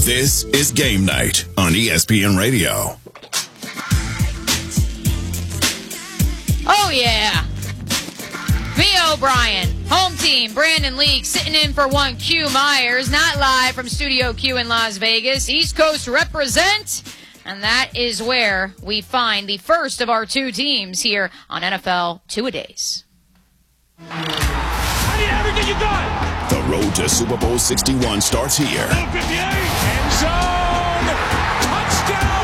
This is Game Night on ESPN Radio. Oh, yeah. V. O'Brien, home team, Brandon Leak sitting in for one Q Myers, not live from Studio Q in Las Vegas. East Coast represent, and that is where we find the first of our two teams here on NFL Two-A-Days. I need everything you got. The road to Super Bowl 61 starts here. 58, end zone, touchdown.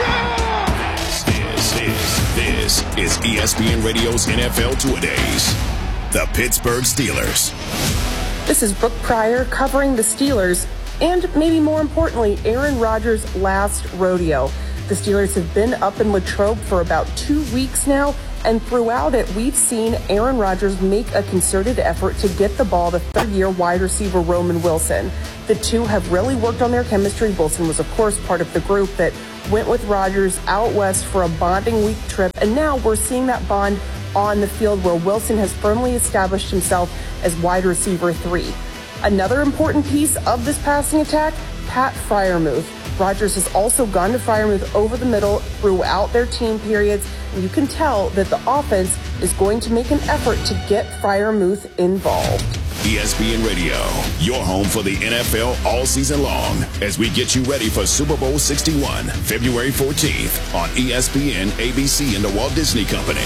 This is ESPN Radio's NFL Two-A-Days. The Pittsburgh Steelers. This is Brooke Pryor covering the Steelers and, maybe more importantly, Aaron Rodgers' last rodeo. The Steelers have been up in Latrobe for about 2 weeks now, and throughout it, we've seen Aaron Rodgers make a concerted effort to get the ball to third-year wide receiver Roman Wilson. The two have really worked on their chemistry. Wilson was, of course, part of the group that went with Rodgers out west for a bonding week trip, and now we're seeing that bond on the field where Wilson has firmly established himself as wide receiver 3. Another important piece of this passing attack, Pat Freiermuth. Rodgers has also gone to Freiermuth over the middle throughout their team periods, and you can tell that the offense is going to make an effort to get Freiermuth involved. ESPN Radio, your home for the NFL all season long, as we get you ready for Super Bowl 61, February 14th on ESPN, ABC, and the Walt Disney Company.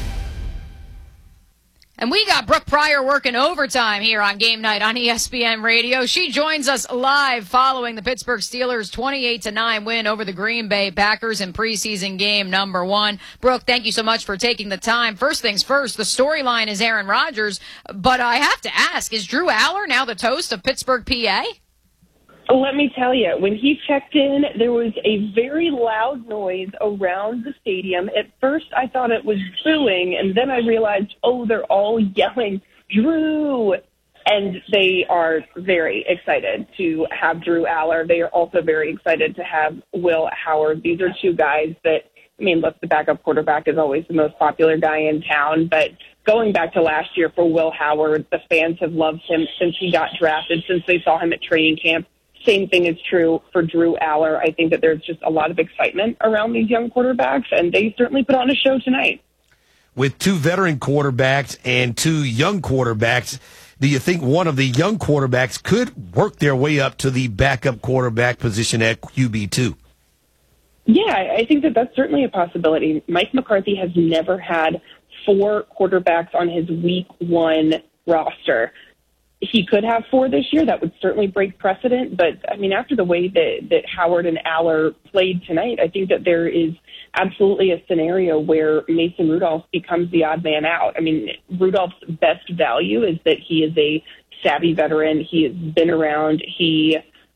And we got Brooke Pryor working overtime here on Game Night on ESPN Radio. She joins us live following the Pittsburgh Steelers' 28-9 win over the Green Bay Packers in preseason game number 1. Brooke, thank you so much for taking the time. First things first, the storyline is Aaron Rodgers, but I have to ask, is Drew Aller now the toast of Pittsburgh, PA? Let me tell you, when he checked in, there was a very loud noise around the stadium. At first, I thought it was booing, and then I realized, they're all yelling, Drew! And they are very excited to have Drew Aller. They are also very excited to have Will Howard. These are two guys that, look, the backup quarterback is always the most popular guy in town, but going back to last year for Will Howard, the fans have loved him since he got drafted, since they saw him at training camp. Same thing is true for Drew Aller. I think that there's just a lot of excitement around these young quarterbacks, and they certainly put on a show tonight. With two veteran quarterbacks and two young quarterbacks, do you think one of the young quarterbacks could work their way up to the backup quarterback position at QB2? Yeah, I think that that's certainly a possibility. Mike McCarthy has never had 4 quarterbacks on his week 1 roster. He could have 4 this year. That would certainly break precedent. But, after the way that Howard and Aller played tonight, I think that there is absolutely a scenario where Mason Rudolph becomes the odd man out. Rudolph's best value is that he is a savvy veteran. He has been around. He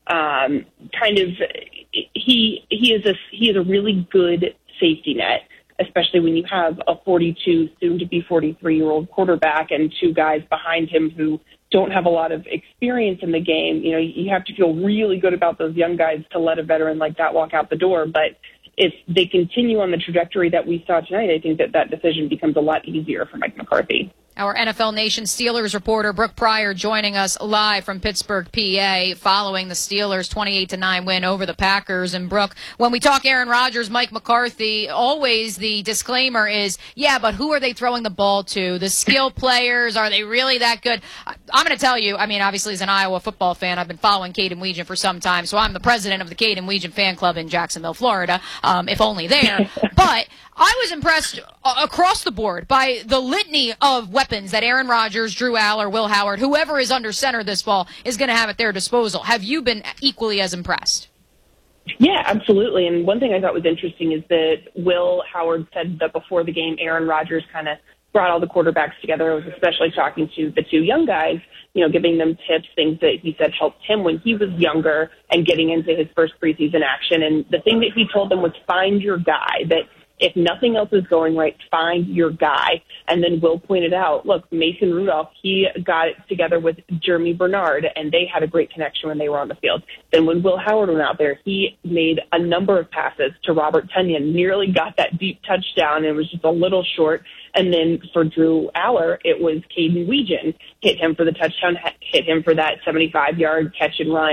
is a really good safety net, especially when you have a 42, soon-to-be 43-year-old quarterback and 2 guys behind him who don't have a lot of experience in the game. You have to feel really good about those young guys to let a veteran like that walk out the door. But if they continue on the trajectory that we saw tonight, I think that decision becomes a lot easier for Mike McCarthy. Our NFL Nation Steelers reporter, Brooke Pryor, joining us live from Pittsburgh, PA, following the Steelers' 28-9 win over the Packers. And, Brooke, when we talk Aaron Rodgers, Mike McCarthy, always the disclaimer is, yeah, but who are they throwing the ball to? The skill players, are they really that good? I'm going to tell you, obviously as an Iowa football fan, I've been following Caden Weegan for some time, so I'm the president of the Caden Weegan fan club in Jacksonville, Florida, if only there. But I was impressed across the board by the litany of weapons that Aaron Rodgers, Drew Aller, Will Howard, whoever is under center this fall, is going to have at their disposal. Have you been equally as impressed? Yeah, absolutely. And one thing I thought was interesting is that Will Howard said that before the game, Aaron Rodgers kind of brought all the quarterbacks together. I was especially talking to the 2 young guys, giving them tips, things that he said helped him when he was younger and getting into his first preseason action. And the thing that he told them was find your guy, that if nothing else is going right, find your guy. And then Will pointed out, look, Mason Rudolph, he got it together with Jeremy Bernard, and they had a great connection when they were on the field. Then when Will Howard went out there, he made a number of passes to Robert Tonyan, nearly got that deep touchdown, and it was just a little short. And then for Drew Aller, it was Caden Weegan, hit him for the touchdown, hit him for that 75-yard catch and run.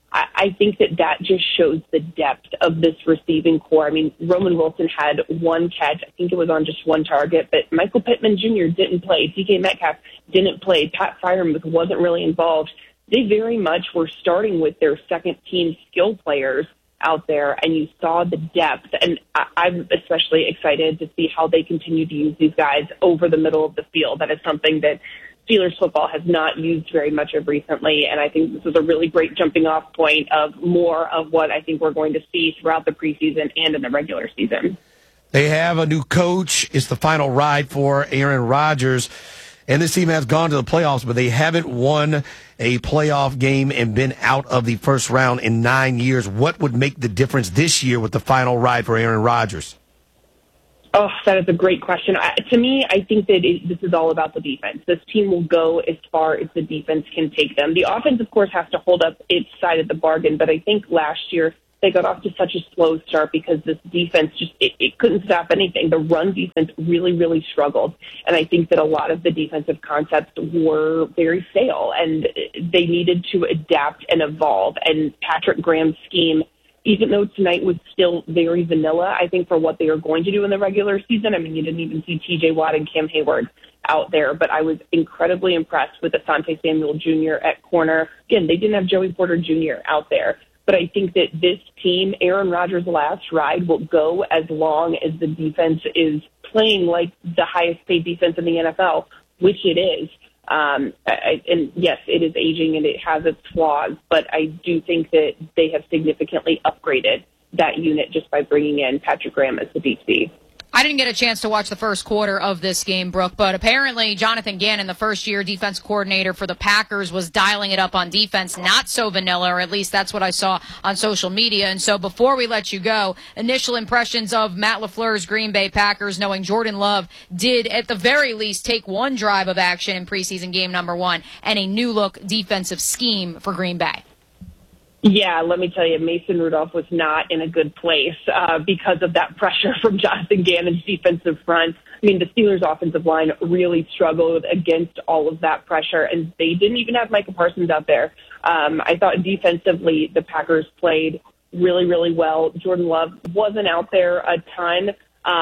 I think that just shows the depth of this receiving core. I mean, Roman Wilson had one catch. I think it was on just one target, but Michael Pittman Jr. didn't play. DK Metcalf didn't play. Pat Freiermuth wasn't really involved. They very much were starting with their second-team skill players out there, and you saw the depth. And I'm especially excited to see how they continue to use these guys over the middle of the field. That is something that Steelers football has not used very much of recently, and I think this is a really great jumping-off point of more of what I think we're going to see throughout the preseason and in the regular season. They have a new coach. It's the final ride for Aaron Rodgers. And this team has gone to the playoffs, but they haven't won a playoff game and been out of the first round in 9 years. What would make the difference this year with the final ride for Aaron Rodgers? Oh, that is a great question. To me, I think that this is all about the defense. This team will go as far as the defense can take them. The offense, of course, has to hold up its side of the bargain, but I think last year they got off to such a slow start because this defense just it couldn't stop anything. The run defense really, really struggled. And I think that a lot of the defensive concepts were very stale, and they needed to adapt and evolve. And Patrick Graham's scheme, even though tonight was still very vanilla, I think for what they are going to do in the regular season, I mean, you didn't even see T.J. Watt and Cam Hayward out there, but I was incredibly impressed with Asante Samuel Jr. at corner. Again, they didn't have Joey Porter Jr. out there. But I think that this team, Aaron Rodgers' last ride, will go as long as the defense is playing like the highest-paid defense in the NFL, which it is. And yes, it is aging and it has its flaws, but I do think that they have significantly upgraded that unit just by bringing in Patrick Graham as the DC. I didn't get a chance to watch the first quarter of this game, Brooke, but apparently Jonathan Gannon, the first-year defense coordinator for the Packers, was dialing it up on defense, not so vanilla, or at least that's what I saw on social media. And so before we let you go, initial impressions of Matt LaFleur's Green Bay Packers, knowing Jordan Love did at the very least take one drive of action in preseason game number 1 and a new-look defensive scheme for Green Bay. Yeah, let me tell you, Mason Rudolph was not in a good place because of that pressure from Jonathan Gannon's defensive front. I mean, the Steelers' offensive line really struggled against all of that pressure, and they didn't even have Micah Parsons out there. I thought defensively the Packers played really, really well. Jordan Love wasn't out there a ton,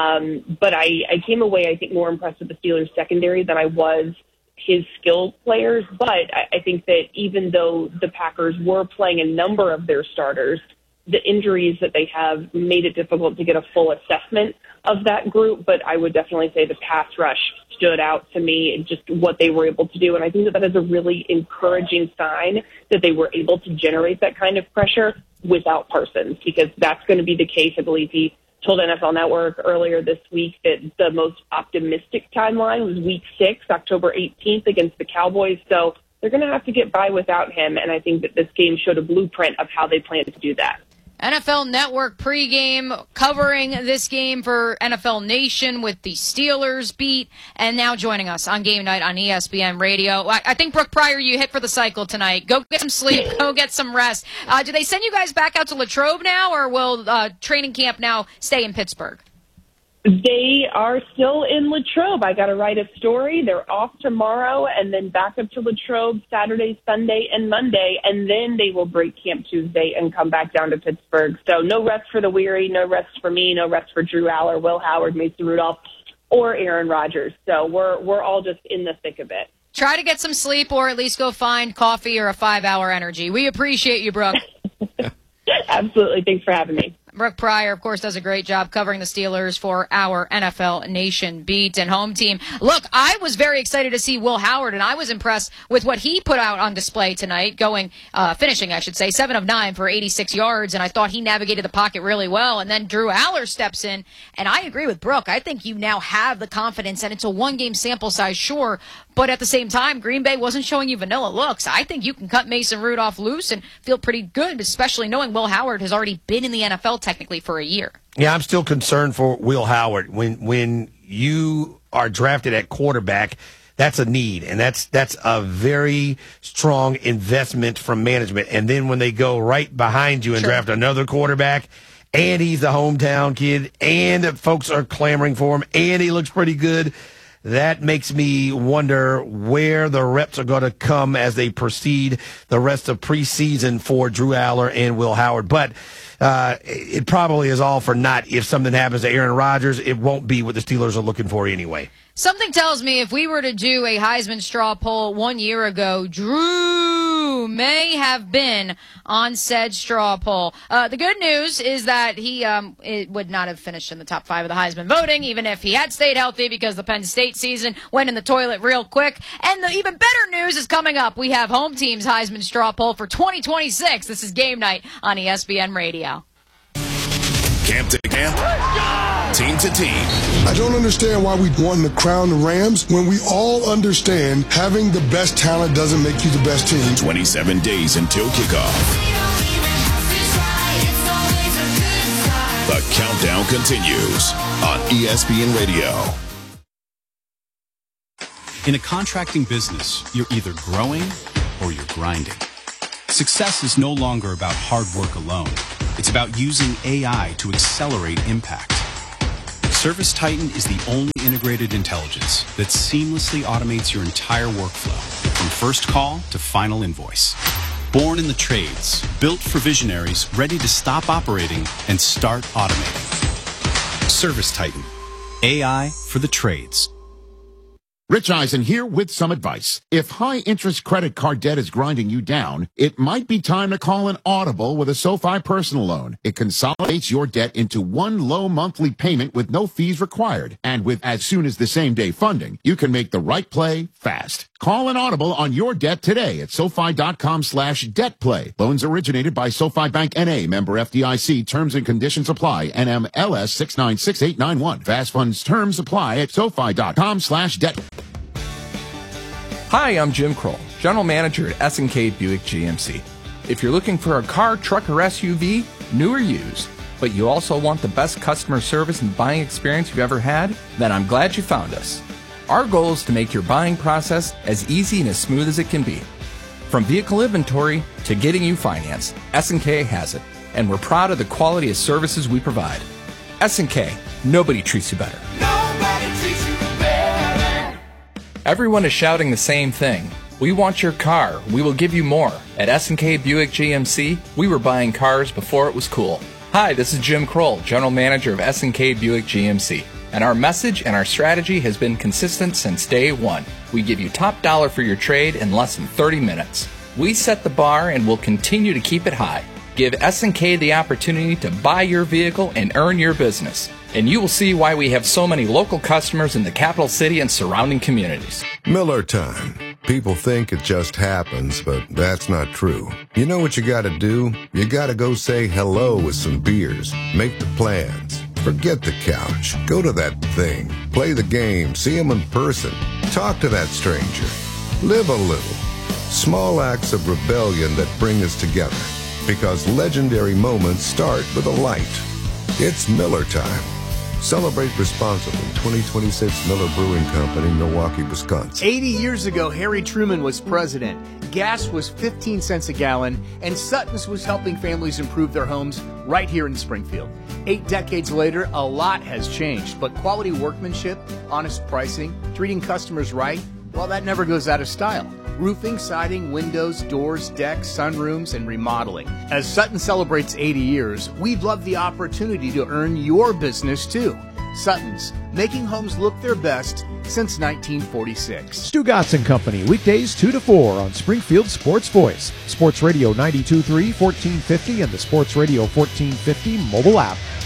but I came away, I think, more impressed with the Steelers' secondary than I was his skilled players. But I think that even though the Packers were playing a number of their starters, the injuries that they have made it difficult to get a full assessment of that group. But I would definitely say the pass rush stood out to me and just what they were able to do. And I think that is a really encouraging sign that they were able to generate that kind of pressure without Parsons, because that's going to be the case. I believe he told NFL Network earlier this week that the most optimistic timeline was week 6, October 18th against the Cowboys. So they're going to have to get by without him. And I think that this game showed a blueprint of how they plan to do that. NFL Network pregame covering this game for NFL Nation with the Steelers beat, and now joining us on Game Night on ESPN Radio. I think, Brooke Pryor, you hit for the cycle tonight. Go get some sleep. Go get some rest. Do they send you guys back out to Latrobe now, or will training camp now stay in Pittsburgh? They are still in Latrobe. I got to write a story. They're off tomorrow and then back up to Latrobe Saturday, Sunday, and Monday. And then they will break camp Tuesday and come back down to Pittsburgh. So no rest for the weary, no rest for me, no rest for Drew Aller, Will Howard, Mason Rudolph, or Aaron Rodgers. So we're all just in the thick of it. Try to get some sleep, or at least go find coffee or a 5-hour energy. We appreciate you, Brooke. Absolutely. Thanks for having me. Brooke Pryor, of course, does a great job covering the Steelers for our NFL Nation beat and home team. Look, I was very excited to see Will Howard, and I was impressed with what he put out on display tonight, finishing, 7 of 9 for 86 yards, and I thought he navigated the pocket really well. And then Drew Aller steps in, and I agree with Brooke. I think you now have the confidence, and it's a one-game sample size, sure, but at the same time, Green Bay wasn't showing you vanilla looks. I think you can cut Mason Rudolph loose and feel pretty good, especially knowing Will Howard has already been in the NFL technically for a year. Yeah, I'm still concerned for Will Howard. When you are drafted at quarterback, that's a need, and that's a very strong investment from management. And then when they go right behind you and draft another quarterback, and he's a hometown kid, and folks are clamoring for him, and he looks pretty good, that makes me wonder where the reps are going to come as they proceed the rest of preseason for Drew Aller and Will Howard. But it probably is all for naught if something happens to Aaron Rodgers. It won't be what the Steelers are looking for anyway. Something tells me if we were to do a Heisman straw poll 1 year ago, Drew may have been on said straw poll. The good news is that he it would not have finished in the top 5 of the Heisman voting, even if he had stayed healthy, because the Penn State season went in the toilet real quick. And the even better news is coming up. We have Home Team's Heisman straw poll for 2026. This is Game Night on ESPN Radio. Camp to camp, team to team. I don't understand why we want to crown the Rams when we all understand having the best talent doesn't make you the best team. 27 days until kickoff. The countdown continues on ESPN Radio. In a contracting business, you're either growing or you're grinding. Success is no longer about hard work alone. It's about using AI to accelerate impact. ServiceTitan is the only integrated intelligence that seamlessly automates your entire workflow, from first call to final invoice. Born in the trades, built for visionaries ready to stop operating and start automating. ServiceTitan, AI for the trades. Rich Eisen here with some advice. If high-interest credit card debt is grinding you down, it might be time to call an Audible with a SoFi personal loan. It consolidates your debt into one low monthly payment with no fees required. And with as soon as the same-day funding, you can make the right play fast. Call an Audible on your debt today at SoFi.com/debtplay. Loans originated by SoFi Bank N.A., member FDIC. Terms and conditions apply. NMLS 696891. Fast funds terms apply at SoFi.com/debt. Hi, I'm Jim Kroll, General Manager at S&K Buick GMC. If you're looking for a car, truck, or SUV, new or used, but you also want the best customer service and buying experience you've ever had, then I'm glad you found us. Our goal is to make your buying process as easy and as smooth as it can be. From vehicle inventory to getting you financed, S&K has it, and we're proud of the quality of services we provide. S&K, nobody treats you better. Nobody treats you better. Everyone is shouting the same thing. We want your car. We will give you more. At S&K Buick GMC, we were buying cars before it was cool. Hi, this is Jim Kroll, General Manager of S&K Buick GMC. And our message and our strategy has been consistent since day one. We give you top dollar for your trade in less than 30 minutes. We set the bar and will continue to keep it high. Give S&K the opportunity to buy your vehicle and earn your business. And you will see why we have so many local customers in the capital city and surrounding communities. Miller time. People think it just happens, but that's not true. You know what you gotta do? You gotta go say hello with some beers. Make the plans. Forget the couch. Go to that thing. Play the game. See him in person. Talk to that stranger. Live a little. Small acts of rebellion that bring us together. Because legendary moments start with a light. It's Miller time. Celebrate responsibly. 2026 Miller Brewing Company, Milwaukee, Wisconsin. 80 years ago, Harry Truman was president. Gas was 15 cents a gallon, and Sutton's was helping families improve their homes right here in Springfield. 8 decades later, a lot has changed, but quality workmanship, honest pricing, treating customers right, well, that never goes out of style. Roofing, siding, windows, doors, decks, sunrooms, and remodeling. As Sutton celebrates 80 years, we'd love the opportunity to earn your business too. Sutton's, making homes look their best since 1946. Stu Gotts & Company, weekdays 2 to 4 on Springfield Sports Voice, Sports Radio 92.3, 1450, and the Sports Radio 1450 mobile app.